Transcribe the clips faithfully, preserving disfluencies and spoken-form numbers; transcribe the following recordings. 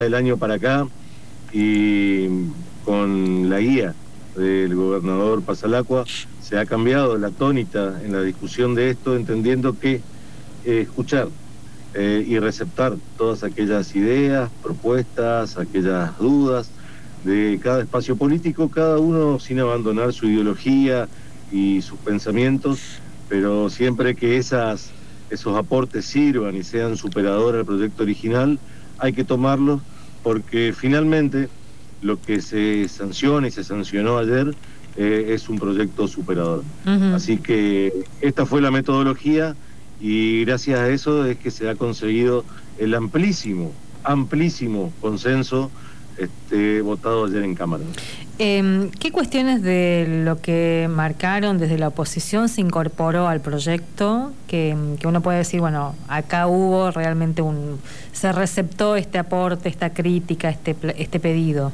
del año para acá y con la guía del gobernador Pasalacqua se ha cambiado la tónica en la discusión de esto, entendiendo que eh, escuchar eh, y receptar todas aquellas ideas, propuestas, aquellas dudas de cada espacio político, cada uno sin abandonar su ideología y sus pensamientos, pero siempre que esas, esos aportes sirvan y sean superadores al proyecto original, hay que tomarlos, porque finalmente lo que se sanciona y se sancionó ayer eh, es un proyecto superador. Uh-huh. Así que esta fue la metodología y gracias a eso es que se ha conseguido el amplísimo, amplísimo consenso este, votado ayer en Cámara. Eh, ¿Qué cuestiones de lo que marcaron desde la oposición se incorporó al proyecto? Que, que uno puede decir, bueno, acá hubo realmente un... se receptó este aporte, esta crítica, este, este pedido.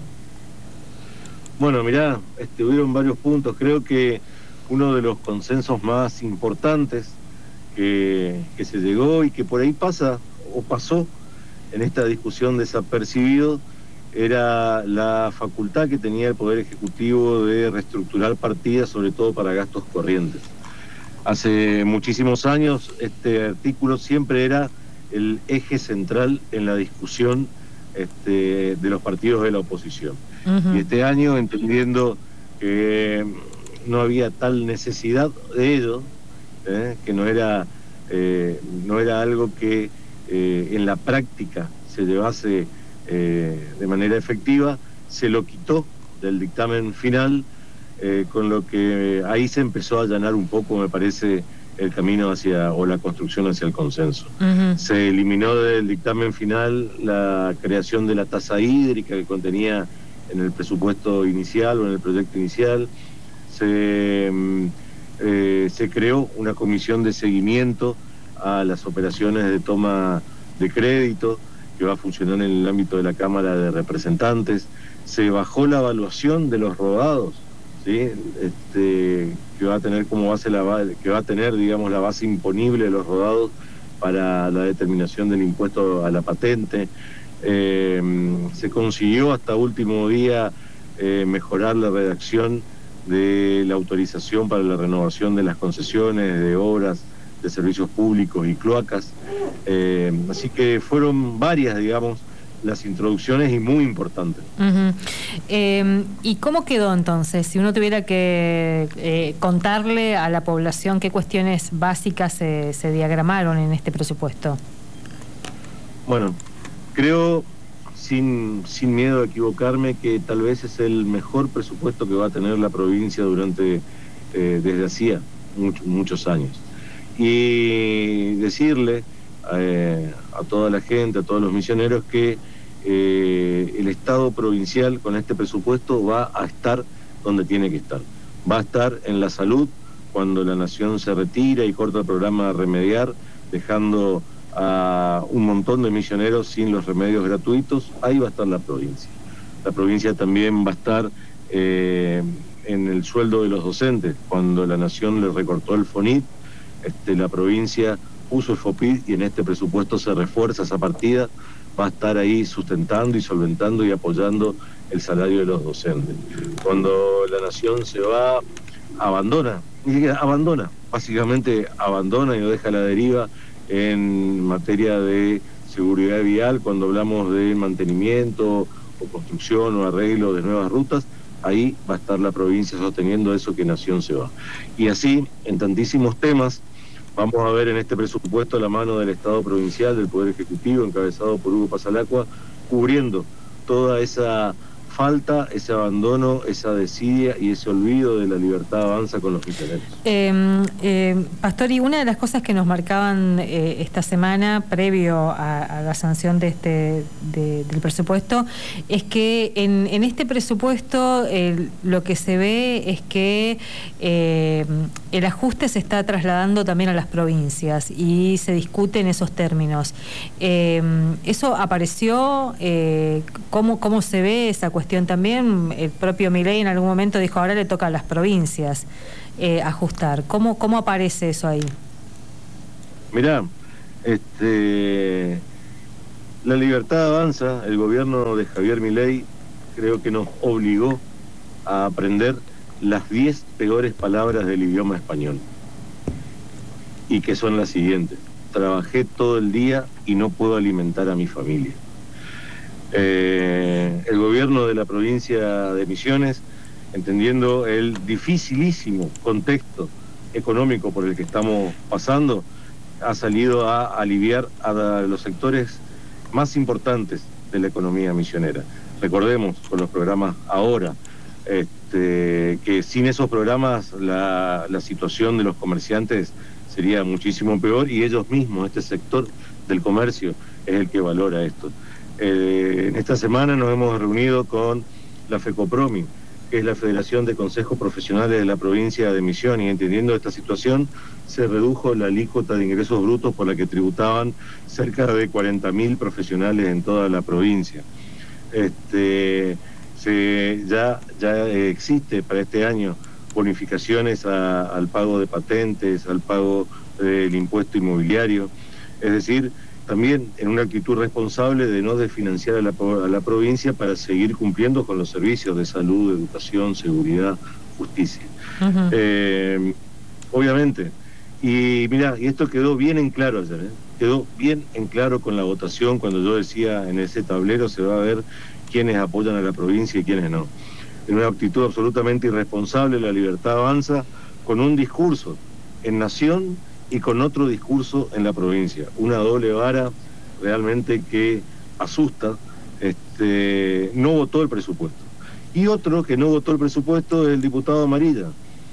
Bueno, mirá, este, hubieron varios puntos. Creo que uno de los consensos más importantes que, que se llegó y que por ahí pasa o pasó en esta discusión desapercibido era la facultad que tenía el Poder Ejecutivo de reestructurar partidas, sobre todo para gastos corrientes. Hace muchísimos años este artículo siempre era el eje central en la discusión este, de los partidos de la oposición. Uh-huh. Y este año, entendiendo que no había tal necesidad de ello, eh, que no era, eh, no era algo que eh, en la práctica se llevase Eh, de manera efectiva, se lo quitó del dictamen final, eh, con lo que ahí se empezó a allanar un poco, me parece, el camino hacia, o la construcción hacia el consenso. Uh-huh. Se eliminó del dictamen final la creación de la tasa hídrica que contenía en el presupuesto inicial o en el proyecto inicial. Se, eh, se creó una comisión de seguimiento a las operaciones de toma de crédito, que va a funcionar en el ámbito de la Cámara de Representantes. Se bajó la evaluación de los rodados, ¿sí? Este, que va a tener como base la que va a tener, digamos, la base imponible de los rodados para la determinación del impuesto a la patente. Eh, se consiguió hasta último día eh, mejorar la redacción de la autorización para la renovación de las concesiones de obras de servicios públicos y cloacas. Eh, así que fueron varias, digamos, las introducciones y muy importantes. Uh-huh. Eh, ¿Y cómo quedó entonces? Si uno tuviera que eh, contarle a la población qué cuestiones básicas se, se diagramaron en este presupuesto. Bueno, creo, sin, sin miedo a equivocarme, que tal vez es el mejor presupuesto que va a tener la provincia durante eh, desde hacía mucho, muchos años. Y decirle eh, a toda la gente, a todos los misioneros, que eh, el Estado provincial con este presupuesto va a estar donde tiene que estar. Va a estar en la salud cuando la nación se retira y corta el programa Remediar, dejando a un montón de misioneros sin los remedios gratuitos. Ahí va a estar la provincia. La provincia también va a estar eh, en el sueldo de los docentes, cuando la nación le recortó el FONIT. Este, la provincia puso el FOPID y en este presupuesto se refuerza esa partida, va a estar ahí sustentando y solventando y apoyando el salario de los docentes. Cuando la nación se va, abandona, abandona, básicamente abandona y lo deja a la deriva en materia de seguridad vial, cuando hablamos de mantenimiento o construcción o arreglo de nuevas rutas, ahí va a estar la provincia sosteniendo eso que nación se va. Y así, en tantísimos temas, vamos a ver en este presupuesto la mano del Estado provincial, del Poder Ejecutivo, encabezado por Hugo Pasalacqua, cubriendo toda esa falta, ese abandono, esa desidia y ese olvido de la libertad avanza con los misioneros. Eh, eh, Pastori, una de las cosas que nos marcaban eh, esta semana, previo a, a la sanción de este de, del presupuesto, es que en, en este presupuesto eh, lo que se ve es que eh, el ajuste se está trasladando también a las provincias y se discute en esos términos. Eh, ¿Eso apareció? Eh, ¿cómo, ¿Cómo se ve esa cuestión? También el propio Milei en algún momento dijo, ahora le toca a las provincias eh, ajustar. ¿Cómo, ¿Cómo aparece eso ahí? Mirá, este, La libertad avanza, el gobierno de Javier Milei creo que nos obligó a aprender las diez peores palabras del idioma español, y que son las siguientes: trabajé todo el día y no puedo alimentar a mi familia. Eh, el gobierno de la provincia de Misiones, entendiendo el dificilísimo contexto económico por el que estamos pasando, ha salido a aliviar a los sectores más importantes de la economía misionera. Recordemos, con los programas ahora, este, que sin esos programas la, la situación de los comerciantes sería muchísimo peor, y ellos mismos, este sector del comercio, es el que valora esto. Eh, en esta semana nos hemos reunido con la FECOPROMI, que es la Federación de Consejos Profesionales de la provincia de Misiones, y entendiendo esta situación se redujo la alícuota de ingresos brutos por la que tributaban cerca de cuarenta mil profesionales en toda la provincia. Este, se, ya, ya existe para este año bonificaciones a, al pago de patentes, al pago del impuesto inmobiliario, es decir, también en una actitud responsable de no desfinanciar a la, a la provincia para seguir cumpliendo con los servicios de salud, educación, seguridad, justicia. Uh-huh. Eh, obviamente, y mira, y esto quedó bien en claro ayer, ¿eh? quedó bien en claro con la votación, cuando yo decía en ese tablero se va a ver quiénes apoyan a la provincia y quiénes no. En una actitud absolutamente irresponsable, la libertad avanza con un discurso en Nación y con otro discurso en la provincia. Una doble vara realmente que asusta. Este, no votó el presupuesto. Y otro que no votó el presupuesto es el diputado Amarilla,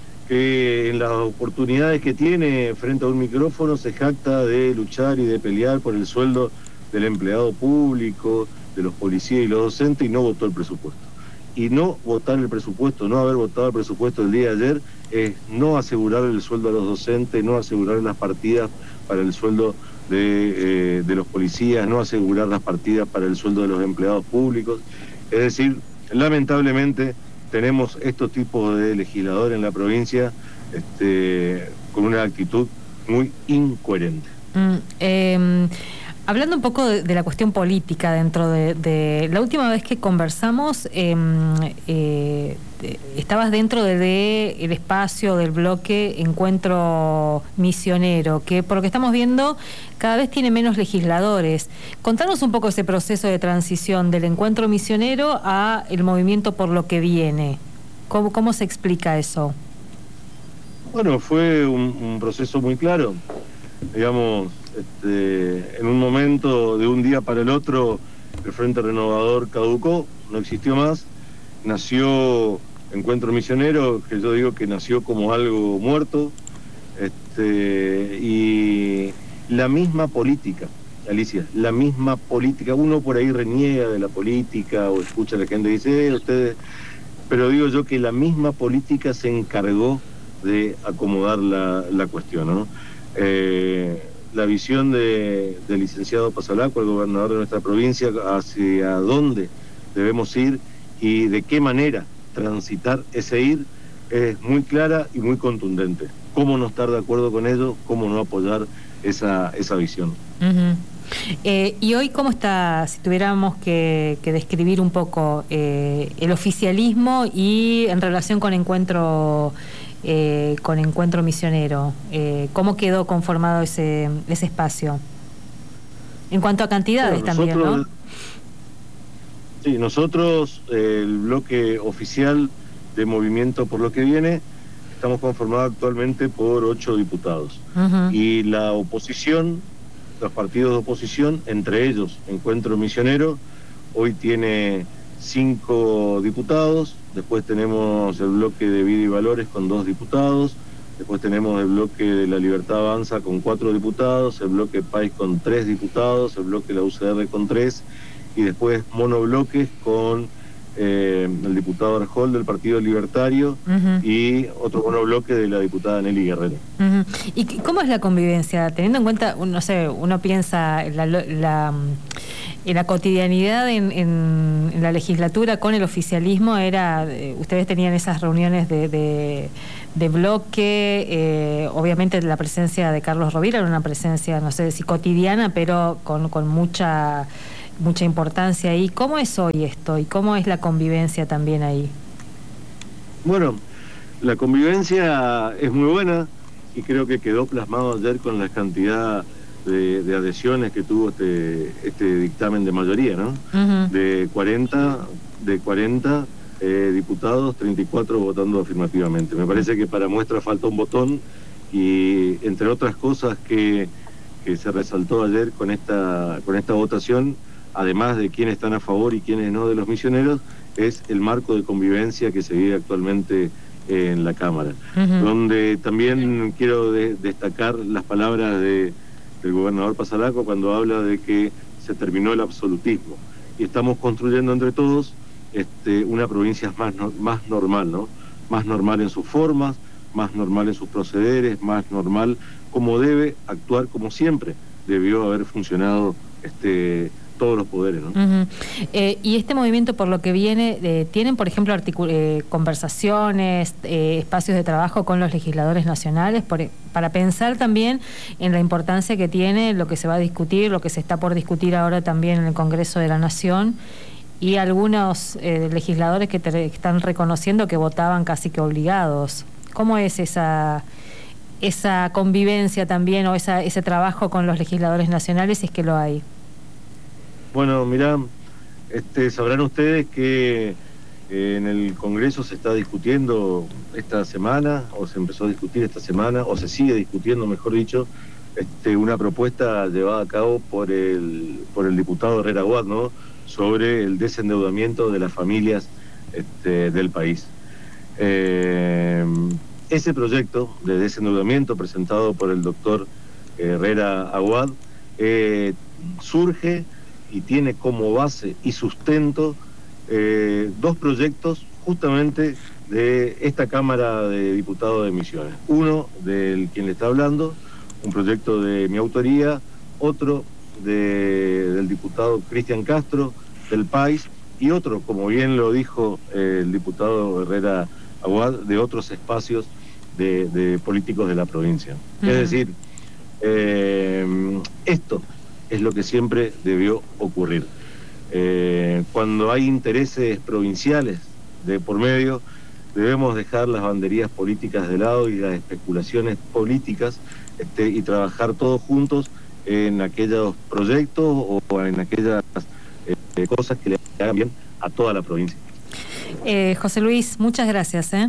que en las oportunidades que tiene frente a un micrófono se jacta de luchar y de pelear por el sueldo del empleado público, de los policías y los docentes, y no votó el presupuesto. Y no votar el presupuesto, no haber votado el presupuesto el día de ayer, es no asegurar el sueldo a los docentes, no asegurar las partidas para el sueldo de, eh, de los policías, no asegurar las partidas para el sueldo de los empleados públicos. Es decir, lamentablemente tenemos estos tipos de legisladores en la provincia este, con una actitud muy incoherente. Mm, eh... Hablando un poco de, de la cuestión política dentro de, de la última vez que conversamos, eh, eh, estabas dentro de, de el espacio del bloque Encuentro Misionero, que por lo que estamos viendo cada vez tiene menos legisladores. Contanos un poco ese proceso de transición del Encuentro Misionero a el Movimiento por lo que viene. ¿Cómo, cómo se explica eso? Bueno, fue un, un proceso muy claro, digamos. Este, en un momento, de un día para el otro, el Frente Renovador caducó, no existió más, nació Encuentro Misionero, que yo digo que nació como algo muerto, este, y la misma política, Alicia, la misma política, uno por ahí reniega de la política o escucha a la gente y dice, eh, ustedes, pero digo yo que la misma política se encargó de acomodar la, la cuestión, ¿no? Eh, la visión de, del licenciado Pasalaco, el gobernador de nuestra provincia, hacia dónde debemos ir y de qué manera transitar ese ir, es muy clara y muy contundente. Cómo no estar de acuerdo con ello, cómo no apoyar esa, esa visión. Uh-huh. Eh, y hoy, ¿cómo está, si tuviéramos que, que describir un poco eh, el oficialismo y en relación con Encuentro eh, con Encuentro Misionero? Eh, ¿Cómo quedó conformado ese, ese espacio? En cuanto a cantidades bueno, también, nosotros, ¿no? Sí, nosotros, eh, el bloque oficial de Movimiento por lo que viene, estamos conformados actualmente por ocho diputados. Uh-huh. Y la oposición, los partidos de oposición, entre ellos Encuentro Misionero, hoy tiene cinco diputados, después tenemos el bloque de Vida y Valores con dos diputados, después tenemos el bloque de La Libertad Avanza con cuatro diputados, el bloque País con tres diputados, el bloque de la U C R con tres, y después monobloques con eh, el diputado Arjol del Partido Libertario uh-huh. y otro monobloque de la diputada Nelly Guerrero. Uh-huh. ¿Y cómo es la convivencia? Teniendo en cuenta, no sé, uno piensa la, la, en la cotidianidad en, en, en la legislatura con el oficialismo era, eh, ustedes tenían esas reuniones de, de, de bloque, eh, obviamente la presencia de Carlos Rovira era una presencia, no sé si cotidiana, pero con, con mucha, mucha importancia ahí. ¿Cómo es hoy esto y cómo es la convivencia también ahí? Bueno, la convivencia es muy buena y creo que quedó plasmado ayer con la cantidad De, de adhesiones que tuvo este, este dictamen de mayoría, ¿no? Uh-huh. De cuarenta, de cuarenta eh, diputados, treinta y cuatro votando afirmativamente. Me parece que para muestra falta un botón y, entre otras cosas que, que se resaltó ayer con esta, con esta votación, además de quiénes están a favor y quiénes no de los misioneros, es el marco de convivencia que se vive actualmente en la Cámara. Uh-huh. Donde también quiero de, destacar las palabras de el gobernador Passalacqua cuando habla de que se terminó el absolutismo y estamos construyendo entre todos este, una provincia más, no, más normal, ¿no? Más normal en sus formas, más normal en sus procederes, más normal como debe actuar, como siempre debió haber funcionado este todos los poderes, ¿no? Uh-huh. eh, y este movimiento, por lo que viene, eh, ¿tienen, por ejemplo, articul- eh, conversaciones, eh, espacios de trabajo con los legisladores nacionales por, para pensar también en la importancia que tiene lo que se va a discutir, lo que se está por discutir ahora también en el Congreso de la Nación, y algunos eh, legisladores que te, están reconociendo que votaban casi que obligados? ¿Cómo es esa, esa convivencia también o esa, ese trabajo con los legisladores nacionales, si es que lo hay? Bueno, mirá, este, sabrán ustedes que eh, en el Congreso se está discutiendo esta semana, o se empezó a discutir esta semana, o se sigue discutiendo, mejor dicho, este, una propuesta llevada a cabo por el, por el diputado Herrera Aguad, ¿no?, sobre el desendeudamiento de las familias este, del país. Eh, ese proyecto de desendeudamiento presentado por el doctor Herrera Aguad eh, surge y tiene como base y sustento eh, dos proyectos justamente de esta Cámara de Diputados de Misiones. Uno del quien le está hablando, un proyecto de mi autoría, otro de, del diputado Cristian Castro, del País, y otro, como bien lo dijo eh, el diputado Herrera Aguad, de otros espacios de, de políticos de la provincia. Uh-huh. Es decir, eh, esto es lo que siempre debió ocurrir. Eh, cuando hay intereses provinciales de por medio, debemos dejar las banderías políticas de lado y las especulaciones políticas este, y trabajar todos juntos en aquellos proyectos o en aquellas eh, cosas que le hagan bien a toda la provincia. Eh, José Luis, muchas gracias. ¿eh?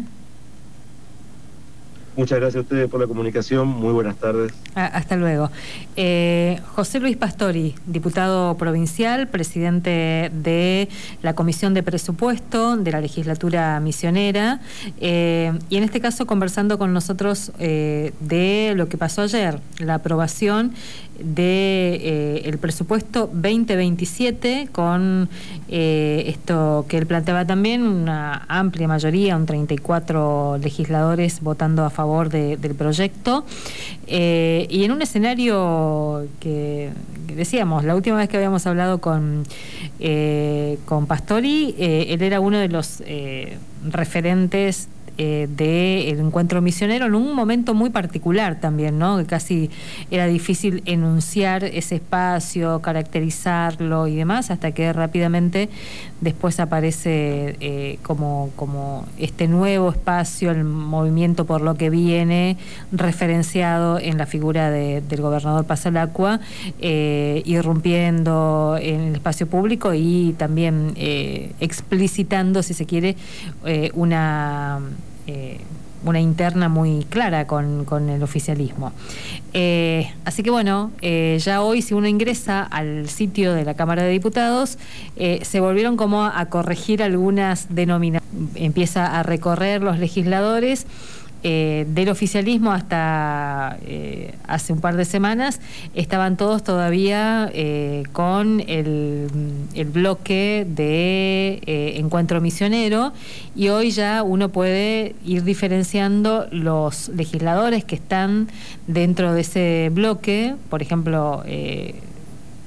Muchas gracias a ustedes por la comunicación. Muy buenas tardes. Ah, hasta luego. Eh, José Luis Pastori, diputado provincial, presidente de la Comisión de Presupuesto de la Legislatura Misionera, eh, y en este caso conversando con nosotros eh, de lo que pasó ayer, la aprobación de eh, el presupuesto veinte veintisiete, con eh, esto que él planteaba también, una amplia mayoría, un treinta y cuatro legisladores votando a favor de, del proyecto, eh, y en un escenario que, que decíamos, la última vez que habíamos hablado con, eh, con Pastori, eh, él era uno de los eh, referentes Eh, del encuentro misionero en un momento muy particular también, ¿no? Que casi era difícil enunciar ese espacio, caracterizarlo y demás, hasta que rápidamente después aparece eh, como, como este nuevo espacio, el movimiento por lo que viene, referenciado en la figura de, del gobernador Passalacqua, eh, irrumpiendo en el espacio público y también eh, explicitando, si se quiere, eh, una... Eh, una interna muy clara con, con el oficialismo. Eh, así que bueno, eh, ya hoy si uno ingresa al sitio de la Cámara de Diputados, eh, se volvieron como a corregir algunas denominaciones. Empieza a recorrer los legisladores Eh, del oficialismo hasta eh, hace un par de semanas, estaban todos todavía eh, con el, el bloque de eh, encuentro misionero, y hoy ya uno puede ir diferenciando los legisladores que están dentro de ese bloque. Por ejemplo, eh,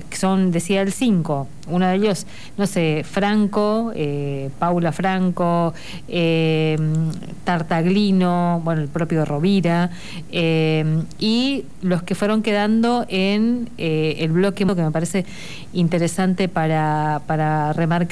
que son, decía el cinco, uno de ellos, no sé, Franco, eh, Paula Franco, eh, Tartaglino, bueno, el propio Rovira, eh, y los que fueron quedando en eh, el bloque, que me parece interesante para, para remarcar.